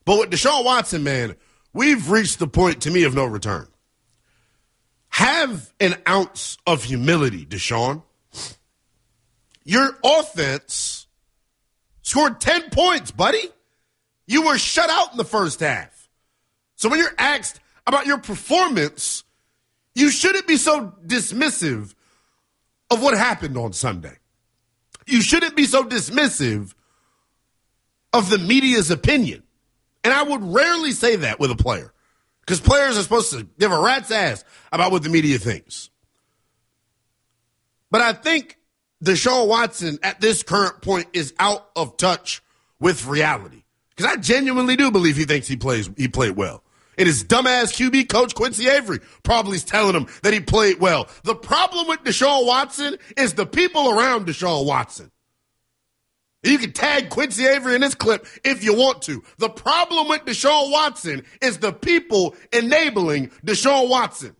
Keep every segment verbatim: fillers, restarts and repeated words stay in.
But with Deshaun Watson, man, we've reached the point, to me, of no return. Have an ounce of humility, Deshaun. Your offense scored ten points, buddy. You were shut out in the first half. So when you're asked about your performance, you shouldn't be so dismissive of what happened on Sunday. You shouldn't be so dismissive of the media's opinion. And I would rarely say that with a player, because players are supposed to give a rat's ass about what the media thinks. But I think Deshaun Watson at this current point is out of touch with reality, because I genuinely do believe he thinks he plays he played well. And his dumbass Q B coach, Quincy Avery, probably is telling him that he played well. The problem with Deshaun Watson is the people around Deshaun Watson. You can tag Quincy Avery in this clip if you want to. The problem with Deshaun Watson is the people enabling Deshaun Watson.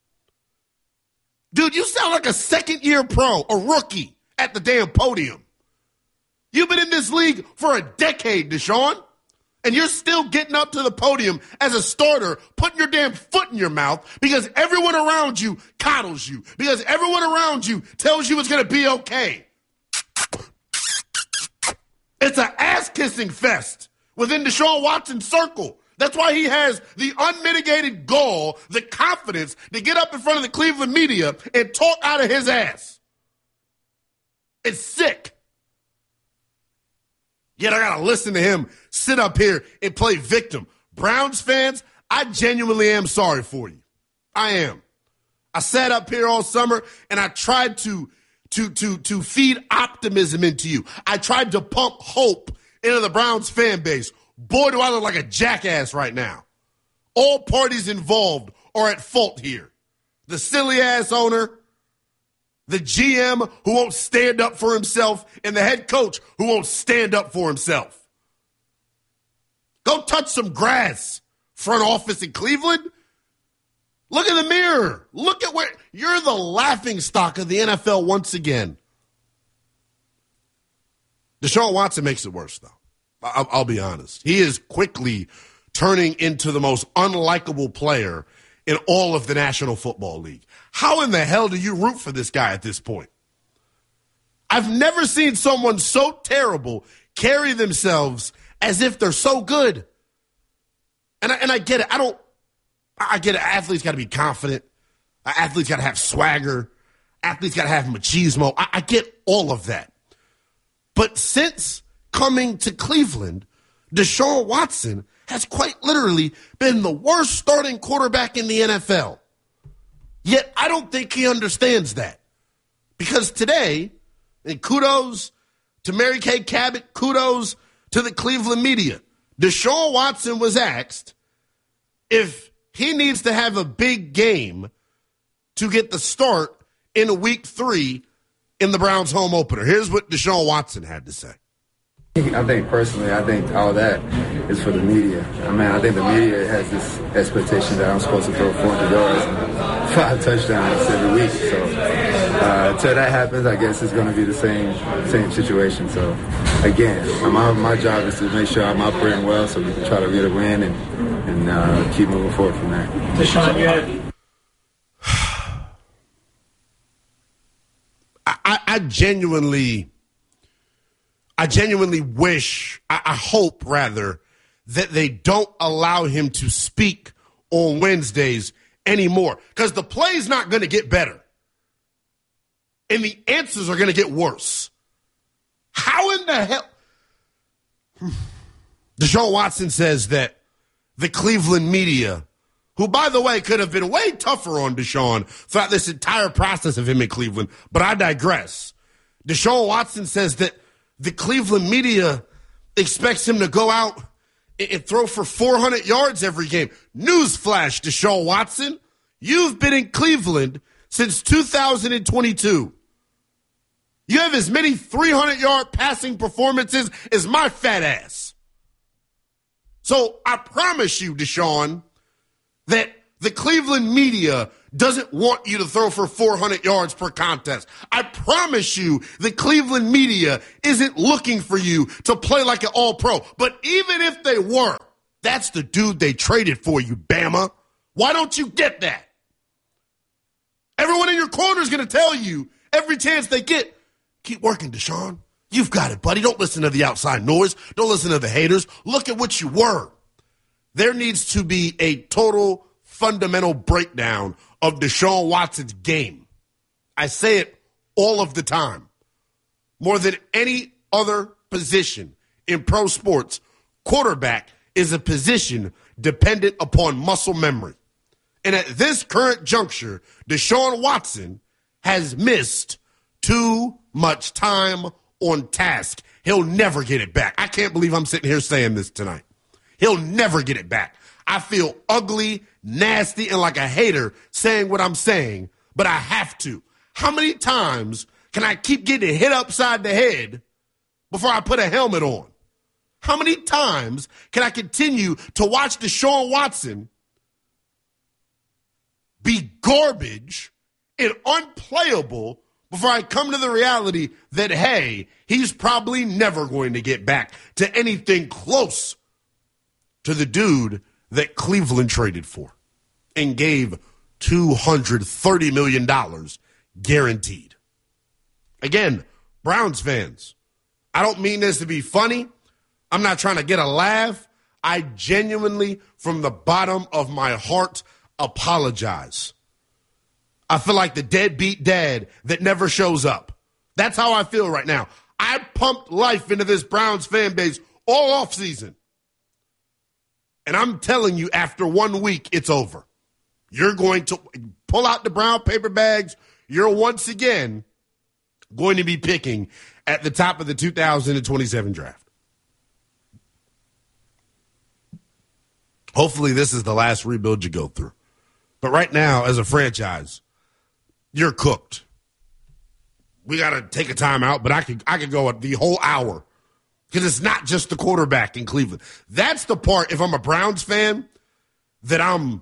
Dude, you sound like a second-year pro, a rookie at the damn podium. You've been in this league for a decade, Deshaun, and you're still getting up to the podium as a starter, putting your damn foot in your mouth because everyone around you coddles you, because everyone around you tells you it's going to be okay. It's an ass-kissing fest within Deshaun Watson's circle. That's why he has the unmitigated gall, the confidence to get up in front of the Cleveland media and talk out of his ass. It's sick. Yet I got to listen to him sit up here and play victim. Browns fans, I genuinely am sorry for you. I am. I sat up here all summer and I tried to To, to, to feed optimism into you. I tried to pump hope into the Browns fan base. Boy, do I look like a jackass right now. All parties involved are at fault here. The silly-ass owner, the G M who won't stand up for himself, and the head coach who won't stand up for himself. Go touch some grass, front office in Cleveland. Look in the mirror. Look at where you're the laughingstock of the N F L once again. Deshaun Watson makes it worse, though. I'll, I'll be honest. He is quickly turning into the most unlikable player in all of the National Football League. How in the hell do you root for this guy at this point? I've never seen someone so terrible carry themselves as if they're so good. And I, and I get it. I don't. I get it. Athletes got to be confident. Athletes got to have swagger. Athletes got to have machismo. I, I get all of that. But since coming to Cleveland, Deshaun Watson has quite literally been the worst starting quarterback in the N F L. Yet I don't think he understands that. Because today, and kudos to Mary Kay Cabot, kudos to the Cleveland media, Deshaun Watson was asked if he needs to have a big game to get the start in week three in the Browns home opener. Here's what Deshaun Watson had to say. I think personally, I think all that is for the media. I mean, I think the media has this expectation that I'm supposed to throw four hundred yards and five touchdowns every week. So uh, until that happens, I guess it's going to be the same same situation. So again, my, my job is to make sure I'm operating well so we can try to get a win and, and uh, keep moving forward from there. Deshaun, you had... I, I genuinely... I genuinely wish, I, I hope rather, that they don't allow him to speak on Wednesdays anymore. Because the play's not going to get better. And the answers are going to get worse. How in the hell? Deshaun Watson says that the Cleveland media, who, by the way, could have been way tougher on Deshaun throughout this entire process of him in Cleveland, but I digress. Deshaun Watson says that the Cleveland media expects him to go out and throw for four hundred yards every game. Newsflash, Deshaun Watson. You've been in Cleveland since two thousand twenty-two. You have as many three hundred yard passing performances as my fat ass. So I promise you, Deshaun, that the Cleveland media doesn't want you to throw for four hundred yards per contest. I promise you the Cleveland media isn't looking for you to play like an all-pro. But even if they were, That's the dude they traded for, you Bama. Why don't you get that? Everyone in your corner is going to tell you every chance they get, keep working, Deshaun. You've got it, buddy. Don't listen to the outside noise. Don't listen to the haters. Look at what you were. There needs to be a total fundamental breakdown of Deshaun Watson's game. I say it all of the time. More than any other position in pro sports, quarterback is a position dependent upon muscle memory. And at this current juncture, Deshaun Watson has missed too much time on task. He'll never get it back. I can't believe I'm sitting here saying this tonight. He'll never get it back. I feel ugly, nasty, and like a hater saying what I'm saying, but I have to. How many times can I keep getting hit upside the head before I put a helmet on? How many times can I continue to watch Deshaun Watson be garbage and unplayable before I come to the reality that, hey, he's probably never going to get back to anything close to the dude that Cleveland traded for and gave two hundred thirty million dollars guaranteed. Again, Browns fans, I don't mean this to be funny. I'm not trying to get a laugh. I genuinely, from the bottom of my heart, apologize. I feel like the deadbeat dad that never shows up. That's how I feel right now. I pumped life into this Browns fan base all offseason. And I'm telling you, after one week, it's over. You're going to pull out the brown paper bags. You're once again going to be picking at the top of the two thousand twenty-seven draft. Hopefully this is the last rebuild you go through. But right now, as a franchise, you're cooked. We got to take a timeout, but I could I could go the whole hour because it's not just the quarterback in Cleveland. That's the part, if I'm a Browns fan, that I'm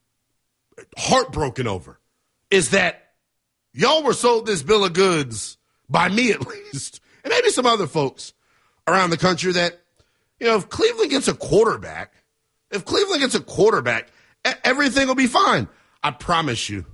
heartbroken over, is that y'all were sold this bill of goods, by me at least, and maybe some other folks around the country, that, you know, if Cleveland gets a quarterback, if Cleveland gets a quarterback, everything will be fine. I promise you.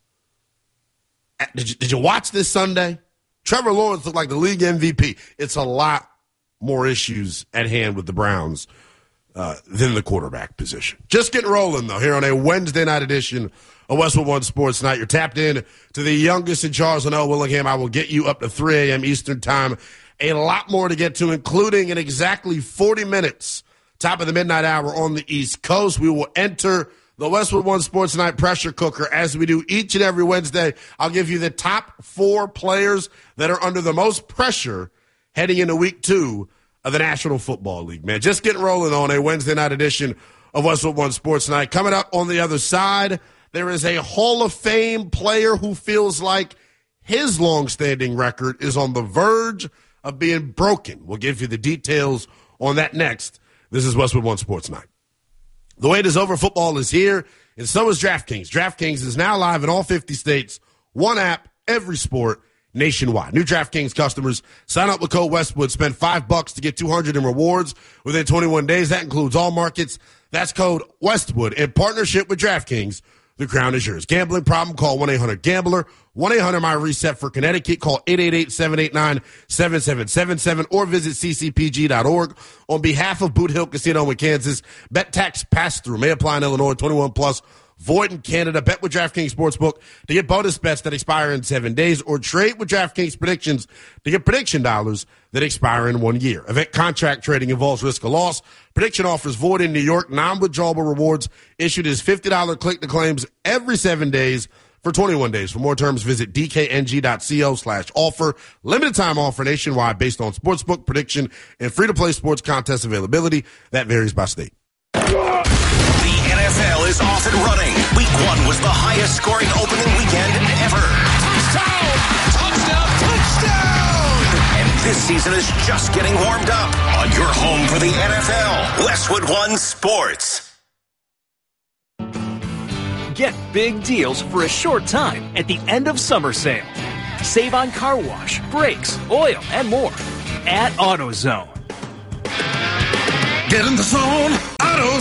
Did you, did you watch this Sunday? Trevor Lawrence looked like the league M V P. It's a lot more issues at hand with the Browns uh, than the quarterback position. Just getting rolling, though, here on a Wednesday night edition of Westwood One Sports Night. You're tapped in to the youngest in Charles and L. Willingham. I will get you up to three a.m. Eastern time. A lot more to get to, including in exactly forty minutes, top of the midnight hour on the East Coast. We will enter the Westwood One Sports Night pressure cooker, as we do each and every Wednesday. I'll give you the top four players that are under the most pressure heading into week two of the National Football League, man. Just getting rolling on a Wednesday night edition of Westwood One Sports Night. Coming up on the other side, there is a Hall of Fame player who feels like his longstanding record is on the verge of being broken. We'll give you the details on that next. This is Westwood One Sports Night. The wait is over. Football is here, and so is DraftKings. DraftKings is now live in all fifty states. One app, every sport, nationwide. New DraftKings customers, sign up with code Westwood. Spend five bucks to get two hundred in rewards within twenty-one days. That includes all markets. That's code Westwood. In partnership with DraftKings, the crown is yours. Gambling problem? Call one eight hundred gambler. one eight hundred my reset for Connecticut. Call eight eight eight, seven eight nine, seven seven seven seven or visit c c p g dot org. On behalf of Boot Hill Casino in Kansas, bet tax pass-through may apply in Illinois. twenty-one plus, void in Canada. Bet with DraftKings Sportsbook to get bonus bets that expire in seven days, or trade with DraftKings Predictions to get prediction dollars that expire in one year. Event contract trading involves risk of loss. Prediction offers void in New York. Non-withdrawable rewards issued as fifty dollars click-to-claims every seven days for twenty-one days. For more terms, visit d k n g dot co slash offer. Limited time offer nationwide based on sportsbook prediction and free-to-play sports contest availability. That varies by state. The N F L is off and running. Week one was the highest scoring opening weekend ever. Touchdown! Touchdown! Touchdown! And this season is just getting warmed up on your home for the N F L, Westwood One Sports. Get big deals for a short time at the end of summer sale. Save on car wash, brakes, oil, and more at AutoZone. Get in the zone, AutoZone.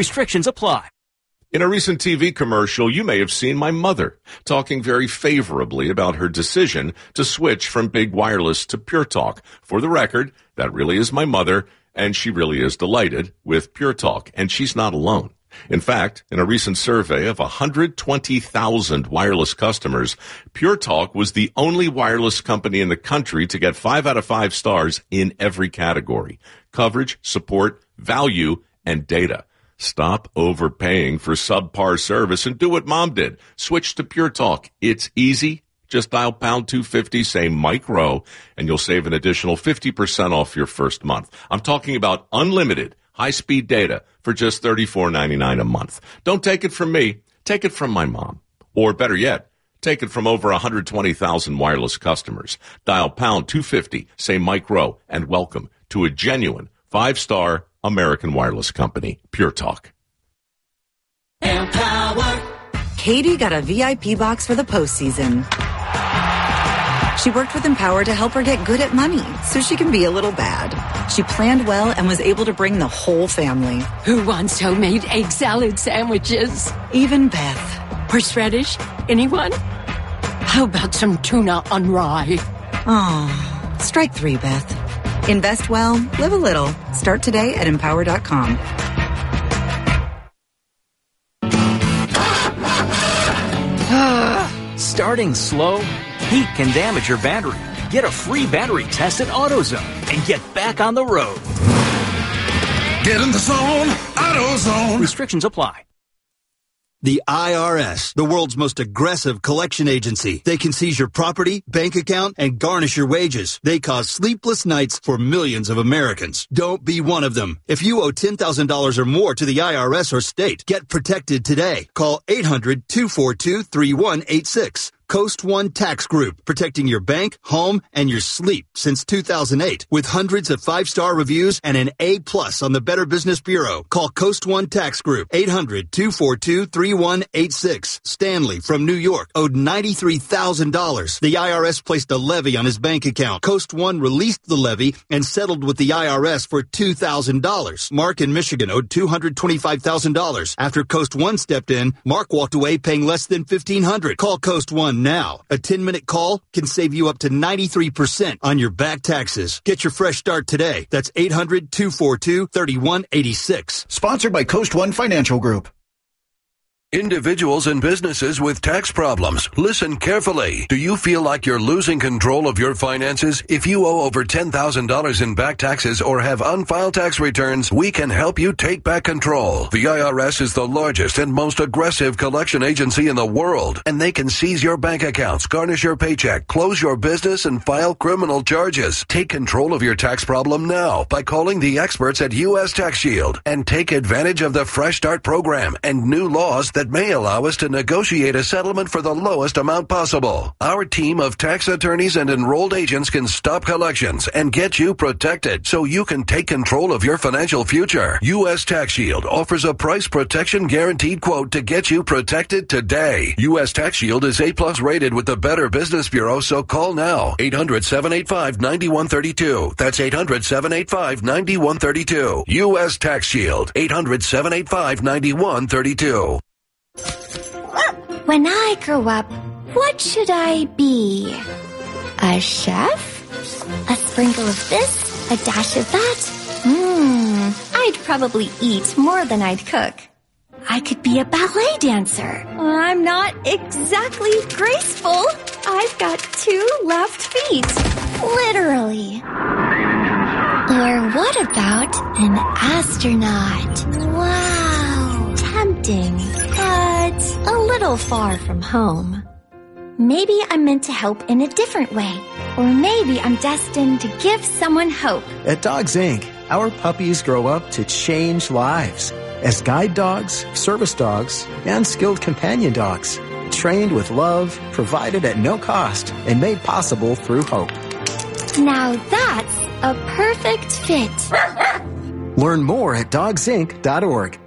Restrictions apply. In a recent T V commercial, you may have seen my mother talking very favorably about her decision to switch from big wireless to Pure Talk. For the record, that really is my mother, and she really is delighted with Pure Talk, and she's not alone. In fact, in a recent survey of one hundred twenty thousand wireless customers, Pure Talk was the only wireless company in the country to get five out of five stars in every category: coverage, support, value, and data. Stop overpaying for subpar service and do what Mom did. Switch to Pure Talk. It's easy. Just dial pound two fifty, say Mike Rowe, and you'll save an additional fifty percent off your first month. I'm talking about unlimited high-speed data for just thirty-four ninety-nine a month. Don't take it from me. Take it from my mom. Or better yet, take it from over one hundred twenty thousand wireless customers. Dial pound two fifty, say Mike Rowe, and welcome to a genuine five-star American wireless company, Pure Talk. Empower. Katie got a V I P box for the postseason. She worked with Empower to help her get good at money so she can be a little bad. She planned well and was able to bring the whole family. Who wants homemade egg salad sandwiches? Even Beth. Horseradish? Anyone? How about some tuna on rye? Oh, strike three, Beth. Invest well, live a little. Start today at empower dot com. Starting slow? Heat can damage your battery. Get a free battery test at AutoZone and get back on the road. Get in the zone, AutoZone. Restrictions apply. The I R S, the world's most aggressive collection agency. They can seize your property, bank account, and garnish your wages. They cause sleepless nights for millions of Americans. Don't be one of them. If you owe ten thousand dollars or more to the I R S or state, get protected today. Call eight hundred, two four two, three one eight six. Coast One Tax Group, protecting your bank, home, and your sleep since two thousand eight. With hundreds of five-star reviews and an A plus on the Better Business Bureau. Call Coast One Tax Group, eight hundred, two four two, three one eight six. Stanley from New York owed ninety-three thousand dollars. The I R S placed a levy on his bank account. Coast One released the levy and settled with the I R S for two thousand dollars. Mark in Michigan owed two hundred twenty-five thousand dollars. After Coast One stepped in, Mark walked away paying less than fifteen hundred dollars. Call Coast One now. A ten-minute call can save you up to ninety-three percent on your back taxes. Get your fresh start today. That's eight hundred, two four two, three one eight six. Sponsored by Coast One Financial Group. Individuals and businesses with tax problems, listen carefully. Do you feel like you're losing control of your finances? If you owe over ten thousand dollars in back taxes or have unfiled tax returns, we can help you take back control. The I R S is the largest and most aggressive collection agency in the world, and they can seize your bank accounts, garnish your paycheck, close your business, and file criminal charges. Take control of your tax problem now by calling the experts at U S Tax Shield and take advantage of the Fresh Start program and new laws that that may allow us to negotiate a settlement for the lowest amount possible. Our team of tax attorneys and enrolled agents can stop collections and get you protected so you can take control of your financial future. U S Tax Shield offers a price protection guaranteed quote to get you protected today. U S Tax Shield is A plus rated with the Better Business Bureau, so call now. eight hundred, seven eight five, nine one three two. That's eight hundred, seven eight five, nine one three two. U S Tax Shield. eight hundred, seven eight five, nine one three two. When I grow up, what should I be? A chef? A sprinkle of this? A dash of that? Mmm, I'd probably eat more than I'd cook. I could be a ballet dancer. I'm not exactly graceful. I've got two left feet. Literally. Or what about an astronaut? Wow. Tempting, but a little far from home. Maybe I'm meant to help in a different way. Or maybe I'm destined to give someone hope. At Dogs Incorporated, our puppies grow up to change lives as guide dogs, service dogs, and skilled companion dogs, trained with love, provided at no cost, and made possible through hope. Now that's a perfect fit. Learn more at dogs inc dot org.